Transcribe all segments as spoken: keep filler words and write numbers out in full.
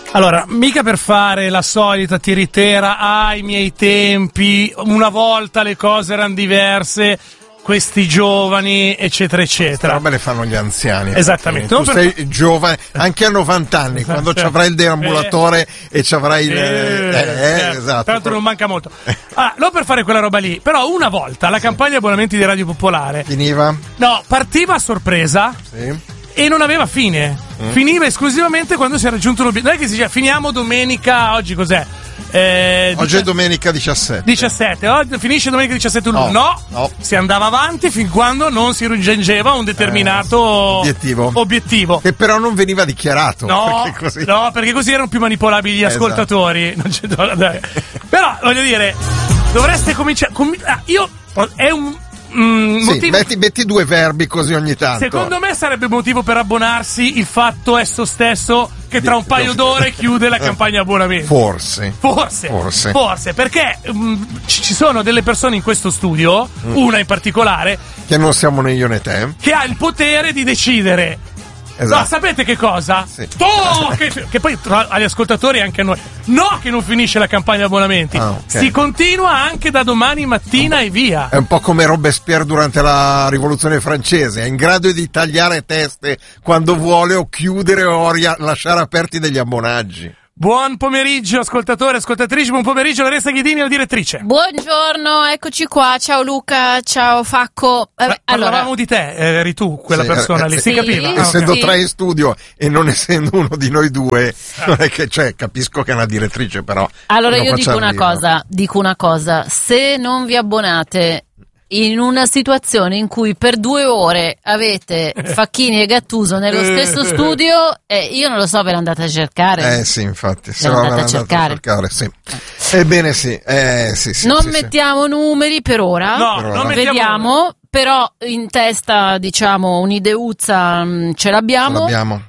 Allora, mica per fare la solita tiritera ai miei tempi, una volta le cose erano diverse, questi giovani, eccetera, eccetera. Robe le fanno gli anziani. Esattamente. Tu per... sei giovane, anche a novanta anni, esatto. Quando ci avrai il deambulatore eh, e ci avrai il... Eh, eh, eh, eh, esatto. Tra l'altro non manca molto. Ah, non per fare quella roba lì, però una volta la campagna abbonamenti di Radio Popolare... Finiva? No, partiva a sorpresa... Sì. E non aveva fine, mm. finiva esclusivamente quando si è raggiunto l'obiettivo. Non è che si dice finiamo domenica, oggi cos'è? Eh, oggi è domenica diciassette. diciassette, oggi finisce domenica diciassette luglio. No, no, no, si andava avanti fin quando non si raggiungeva un determinato eh, obiettivo. obiettivo. Che però non veniva dichiarato. No, perché così, no, perché così erano più manipolabili gli esatto. ascoltatori. Non c'è... Però voglio dire, dovreste cominciare. Com... Ah, io è un. Mm, sì, metti, metti due verbi così ogni tanto. Secondo me sarebbe motivo per abbonarsi il fatto esso stesso che tra un paio d'ore chiude la campagna abbonamenti. Forse. Forse. Forse. Forse, perché um, ci sono delle persone in questo studio, mm. una in particolare, che non siamo né io né te, che ha il potere di decidere. Esatto. No, sapete che cosa? Sì. Oh, che, che poi tra, agli ascoltatori e anche a noi. No, che non finisce la campagna abbonamenti. Ah, okay. Si continua anche da domani mattina e via. È un po' come Robespierre durante la rivoluzione francese, è in grado di tagliare teste quando vuole o chiudere o ria- lasciare aperti degli abbonaggi. Buon pomeriggio ascoltatori e ascoltatrici, buon pomeriggio Lorenza Ghidini, la direttrice. Buongiorno, eccoci qua, ciao Luca, ciao Facco. Eh, allora, parlavamo di te, eh, eri tu quella sì, persona eh, lì, sì, si capiva? Ah, essendo okay. tre in studio e non essendo uno di noi due, ah. non è che, cioè, capisco che è una direttrice, però. Allora io dico una cosa, dico una cosa, se non vi abbonate in una situazione in cui per due ore avete Facchini e Gattuso nello stesso studio, eh, io non lo so, ve l'andate a cercare. Eh sì, infatti, se ve no l'andate ve a cercare. a cercare, sì. Ebbene sì, eh, sì, sì. Non sì, mettiamo sì. numeri per ora, no, per ora. non vediamo, numeri. Però in testa, diciamo, un'ideuzza mh, ce l'abbiamo. Ce l'abbiamo.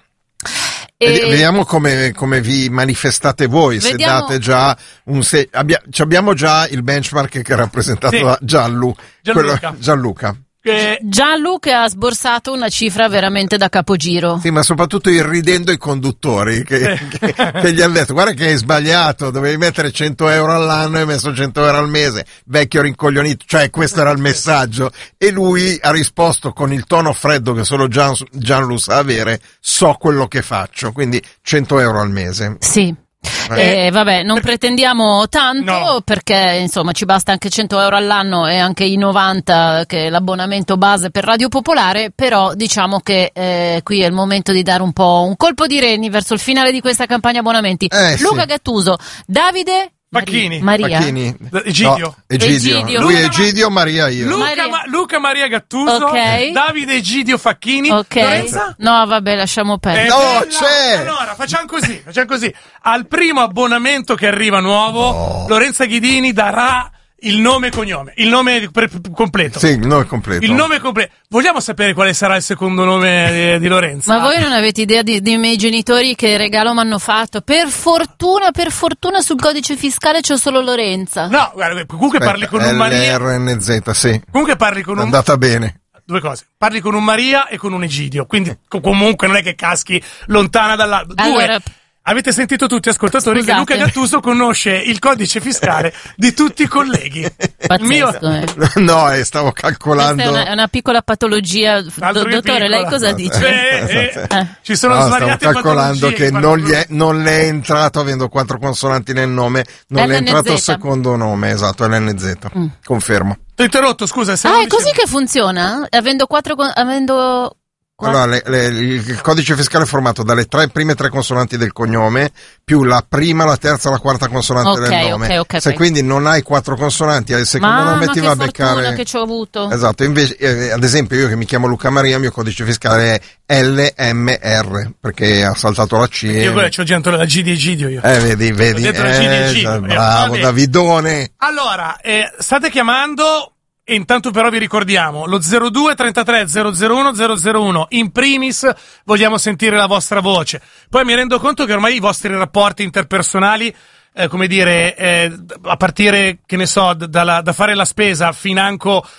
E... Vediamo come, come vi manifestate voi. Vediamo... Se date già un se... Abbia... abbiamo già il benchmark che è rappresentato sì. da Gianlu, Gianluca. quello... Gianluca. Che... Gianluca ha sborsato una cifra veramente da capogiro. Sì, ma soprattutto irridendo i conduttori che, che, che gli hanno detto guarda che hai sbagliato, dovevi mettere cento euro all'anno e hai messo cento euro al mese, vecchio rincoglionito, cioè questo era il messaggio, e lui ha risposto con il tono freddo che solo Gian, Gianlu sa avere, so quello che faccio, quindi cento euro al mese. Sì. Eh, vabbè, non pretendiamo tanto, no. Perché insomma ci basta anche cento euro all'anno e anche i novanta che è l'abbonamento base per Radio Popolare, però diciamo che eh, qui è il momento di dare un po' un colpo di reni verso il finale di questa campagna abbonamenti. Eh, Luca sì. Davide, Davide Facchini. Maria. Facchini. Egidio. No, Egidio. Egidio. Lui è Luca, Egidio, Maria io. Luca Maria, Ma- Luca Maria Gattuso, okay. Davide Egidio Facchini. Ok. Lorenza? No, vabbè, lasciamo perdere. Eh, No, bella. c'è! Allora, facciamo così, facciamo così. Al primo abbonamento che arriva nuovo, No. Lorenza Ghidini darà il nome e cognome, il nome pre- completo. Sì, il nome completo. Il nome completo. Vogliamo sapere quale sarà il secondo nome di, di Lorenza? Ma voi non avete idea di- dei miei genitori che regalo mi hanno fatto? Per fortuna, per fortuna sul codice fiscale c'ho solo Lorenza. No, guarda, comunque parli con un L Maria. R N Z, sì. Comunque parli con È un andata bene. Due cose. Parli con un Maria e con un Egidio. Quindi co- comunque non è che caschi lontana dall'altro. Due. Allora, Avete sentito tutti, ascoltatori, scusate. che Luca Gattuso conosce il codice fiscale di tutti i colleghi. Pazzesco, Il mio... eh. No, eh, stavo calcolando. Questa è una, è una piccola patologia. Altro Do- che dottore, piccola. lei cosa dice? Beh, eh, Eh. ci sono No, stavo svariate calcolando patologie che non, gli è, non le è entrato, avendo quattro consonanti nel nome, non le è L N Z. entrato il secondo nome, esatto, l'N Z. Mm. Confermo. Ti ho interrotto, scusa. Se Ah, non è mi così sembra- che funziona? Avendo quattro. con- Avendo. Allora, le, le, il codice fiscale è formato dalle tre prime tre consonanti del cognome, più la prima, la terza e la quarta consonante Ok, del nome. ok, ok, Se ok. quindi non hai quattro consonanti, al secondo Mamma, nome ti che va a fortuna beccare. che ci ho avuto. Esatto, invece, eh, ad esempio io che mi chiamo Luca Maria, il mio codice fiscale è L M R, perché ha saltato la C. Io quella c'ho dentro la G di Egidio io. Eh, vedi, vedi. Ho detto la G di Eh, Egidio. bravo, Vabbè. Davidone. Allora, eh, state chiamando e intanto però vi ricordiamo lo zero due trentatré zero zero uno zero zero uno. In primis vogliamo sentire la vostra voce. Poi mi rendo conto che ormai i vostri rapporti interpersonali, eh, come dire, eh, a partire, che ne so, d- dalla, da fare la spesa financo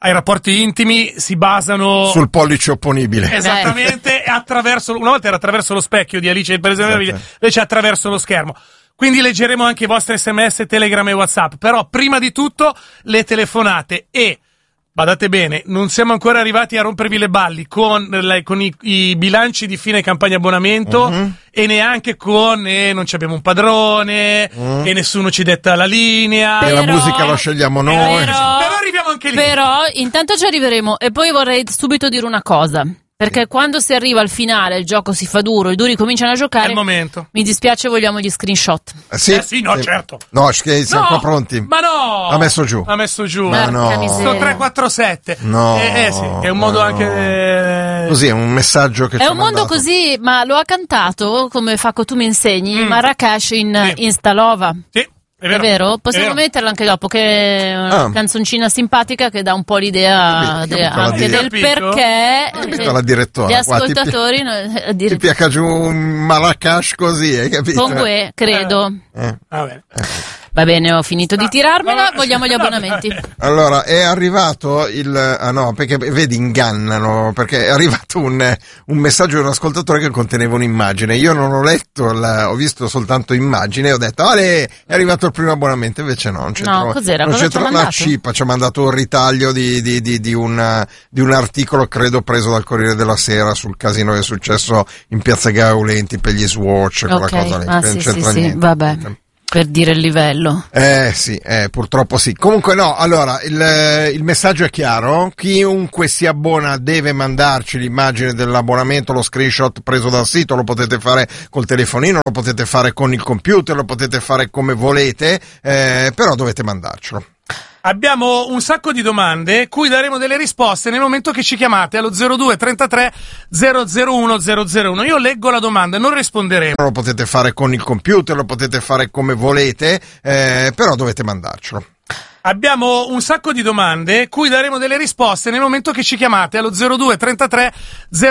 ai rapporti intimi si basano sul pollice opponibile. Esattamente, attraverso, una volta era attraverso lo specchio di Alice il Paese delle Meraviglie, invece attraverso lo schermo. Quindi leggeremo anche i vostri sms, telegram e whatsapp, però prima di tutto le telefonate e, badate bene, non siamo ancora arrivati a rompervi le balli con, le, con i, i bilanci di fine campagna abbonamento uh-huh. e neanche con eh, non ci abbiamo un padrone uh-huh. e nessuno ci detta la linea. Però, e la musica la scegliamo noi. Però, però arriviamo anche lì. Però intanto ci arriveremo e poi vorrei subito dire una cosa. Perché quando si arriva al finale il gioco si fa duro, i duri cominciano a giocare. È il momento. Mi dispiace, vogliamo gli screenshot. Eh sì, eh sì no, sì. certo. No, che siamo no, qua pronti. Ma no! Ha messo giù. Ha messo giù. Ma no. Sto tre quattro sette. No. Eh, eh sì, è un modo no. anche. Eh... Così, è un messaggio che è ci ha un mondo mandato. così, ma lo ha cantato, come Facco tu mi insegni, mm. Marrakesh in sì. Instalova. Sì. È vero? È vero? Possiamo è vero. metterla anche dopo, che è una ah. canzoncina simpatica che dà un po' l'idea de, anche del perché eh, la direttora, gli ascoltatori qua, ti, no, ti piaca giù un Marrakesh così, hai capito? Con Gue, credo. Eh. Eh. Va bene. Va bene, ho finito di tirarmela, vogliamo gli abbonamenti. Allora, è arrivato il... Ah no, perché vedi, ingannano, perché è arrivato un, un messaggio di un ascoltatore che conteneva un'immagine. Io non ho letto, la, ho visto soltanto immagine e ho detto, Ale, è arrivato il primo abbonamento, invece no, non c'è No, troppo. cos'era? Non Cosa c'è ci ha troppo. La Cipa ci ha mandato un ritaglio di, di, di, di, una, di un articolo, credo, preso dal Corriere della Sera sul casino che è successo in Piazza Gaulenti per gli Swatch, quella okay. cosa lì. Ah, sì, sì, sì, vabbè. Per dire il livello. Eh sì, eh, purtroppo sì. Comunque no, allora, il, il messaggio è chiaro. Chiunque si abbona deve mandarci l'immagine dell'abbonamento, lo screenshot preso dal sito, lo potete fare col telefonino, lo potete fare con il computer, lo potete fare come volete, eh, però dovete mandarcelo. Abbiamo un sacco di domande cui daremo delle risposte nel momento che ci chiamate allo zero due trentatré zero zero uno zero zero uno. Io leggo la domanda, non risponderemo. Lo potete fare con il computer, lo potete fare come volete, eh, però dovete mandarcelo. Abbiamo un sacco di domande cui daremo delle risposte nel momento che ci chiamate allo zero due trentatré zero